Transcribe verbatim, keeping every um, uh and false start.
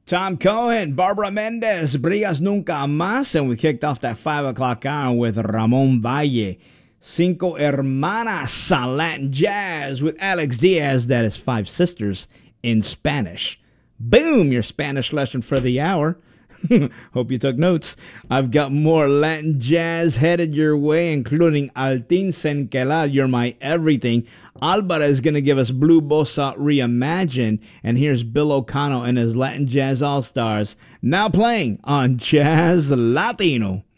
Tom Cohen, Barbara Mendez, Brillas Nunca Más, and we kicked off that five o'clock hour with Ramon Valle. Cinco Hermanas, Latin Jazz with Alex Diaz, that is Five Sisters in Spanish. Boom, your Spanish lesson for the hour. Hope you took notes. I've got more Latin jazz headed your way, including Altin Senkelal, You're My Everything. Alvaro is going to give us Blue Bossa Reimagined. And here's Bill O'Connell and his Latin Jazz All-Stars, now playing on Jazz Latino.